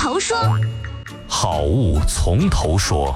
头说。 好物从头说。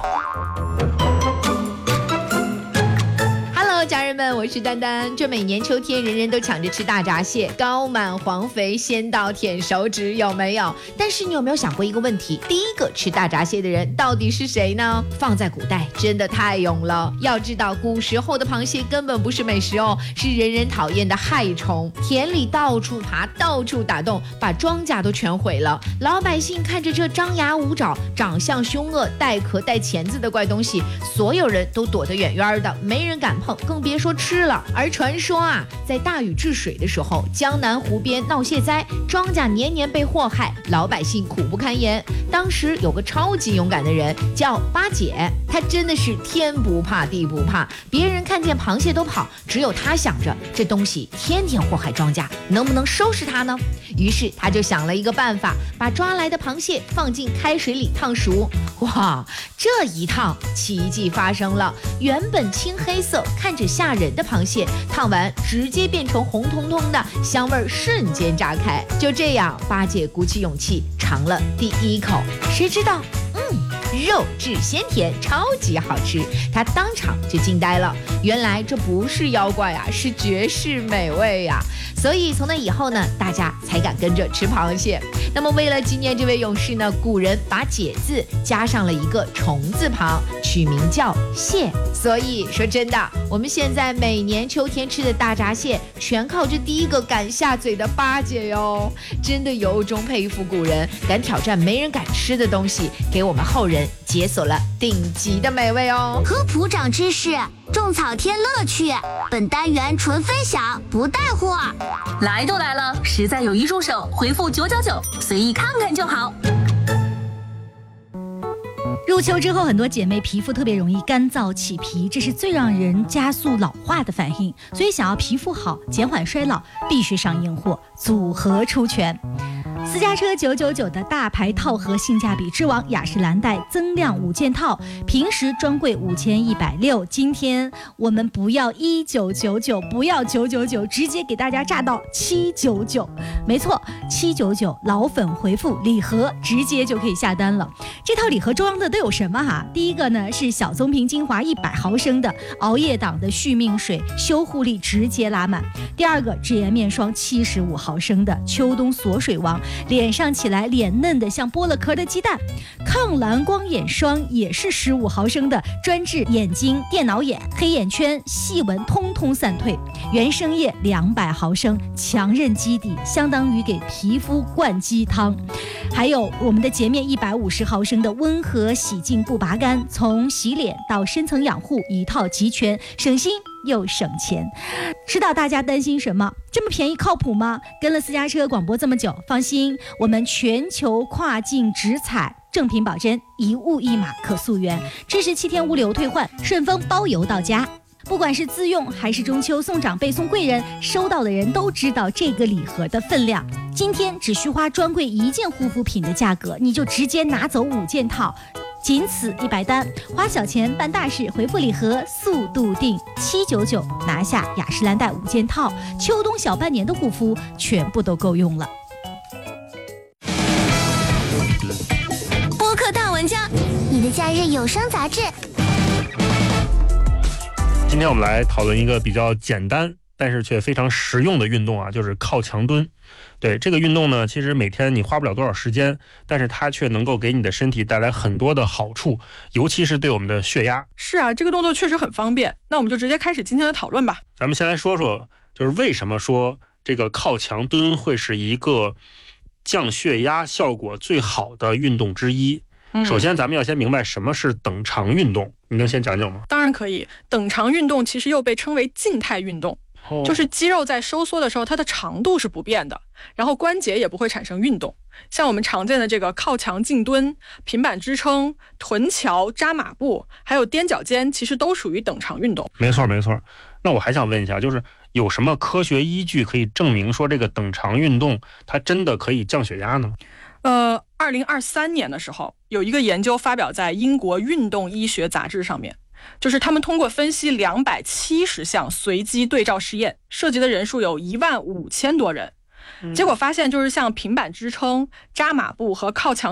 家人们，我是丹丹。这每年秋天人人都抢着吃大闸蟹，高满黄肥，鲜到舔手指，有没有？但是你有没有想过一个问题，第一个吃大闸蟹的人到底是谁呢？放在古代真的太勇了。要知道古时候的螃蟹根本不是美食哦，是人人讨厌的害虫，田里到处爬，到处打洞，把庄稼都全毁了。老百姓看着这张牙舞爪、长相凶恶、带壳带钳子的怪东西，所有人都躲得远远的，没人敢碰，更别说吃了。而传说啊，在大禹治水的时候，江南湖边闹蟹灾，庄稼年年被祸害，老百姓苦不堪言。当时有个超级勇敢的人叫八戒，他真的是天不怕地不怕，别人看见螃蟹都跑，只有他想着这东西天天祸害庄稼，能不能收拾它呢？于是他就想了一个办法，把抓来的螃蟹放进开水里烫熟。哇，这一烫奇迹发生了，原本青黑色看着吓人的螃蟹烫完直接变成红彤彤的，香味瞬间炸开。就这样，八戒鼓起勇气尝了第一口，谁知道肉质鲜甜，超级好吃，他当场就惊呆了。原来这不是妖怪啊，是绝世美味呀！所以从那以后呢，大家才敢跟着吃螃蟹。那么为了纪念这位勇士呢，古人把解字加上了一个虫字旁，取名叫蟹。所以说真的，我们现在每年秋天吃的大闸蟹，全靠这第一个敢下嘴的八戒哟！真的由衷佩服古人，敢挑战没人敢吃的东西，给我们后人解锁了顶级的美味哦。 科普长知识，种草添乐趣。本单元纯分享，不带货。 来都来了，实在有一入手，回复999，随意看看就好。 入秋之后，很多姐妹皮肤特别容易干燥起皮，这是最让人加速老化的反应。所以想要皮肤好、减缓衰老，必须上硬货，组合出拳。私家车999的大牌套盒性价比之王雅诗兰黛增量5件套，平时专柜5160，今天我们不要1999，不要999，直接给大家炸到799。没错，799，老粉回复礼盒，直接就可以下单了。这套礼盒装的都有什么哈？第一个呢是小棕瓶精华100毫升的熬夜党的续命水，修护力直接拉满。第二个脂颜面霜75毫升的秋冬锁水王，脸上起来脸嫩的像剥了壳的鸡蛋。抗蓝光眼霜也是15毫升的，专治眼睛、电脑眼、黑眼圈、细纹通通散退。原生液200毫升，强韧基底，相当于给皮肤灌鸡汤。还有我们的洁面150毫升的温和洗净不拔干，从洗脸到深层养护，一套齐全，省心又省钱。知道大家担心什么？这么便宜靠谱吗？跟了私家车广播这么久，放心，我们全球跨境直采，正品保真，1物1码可溯源，支持7天物流退换，顺丰包邮到家。不管是自用还是中秋送长辈送贵人，收到的人都知道这个礼盒的分量。今天只需花专柜1件护肤品的价格，你就直接拿走5件套，仅此100单，花小钱办大事，回复礼盒速度定799，拿下雅诗兰黛5件套，秋冬小半年的护肤全部都够用了。 播客大玩家，你的假日有声杂志。 今天我们来讨论一个比较简单但是却非常实用的运动啊，就是靠墙蹲。对，这个运动呢，其实每天你花不了多少时间，但是它却能够给你的身体带来很多的好处，尤其是对我们的血压。 是啊，这个动作确实很方便。那我们就直接开始今天的讨论吧。 咱们先来说说，就是为什么说这个靠墙蹲会是一个降血压效果最好的运动之一。首先咱们要先明白什么是等长运动，你能先讲讲吗？ 当然可以。等长运动其实又被称为静态运动，就是肌肉在收缩的时候，它的长度是不变的，然后关节也不会产生运动。像我们常见的这个靠墙静蹲、平板支撑、臀桥、扎马步，还有踮脚尖，其实都属于等长运动。 没错没错。那我还想问一下，就是有什么科学依据可以证明说这个等长运动它真的可以降血压呢 ？2023年的时候，有一个研究发表在英国运动医学杂志上面，就是他们通过分析270项随机对照试验，涉及的人数有15000多人，结果发现就是像平板支撑、扎马步和靠墙